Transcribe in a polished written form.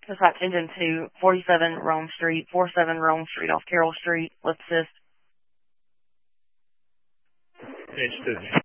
Dispatch engine to 47 Rome Street, 47 Rome Street off Carroll Street, lip assist. Engine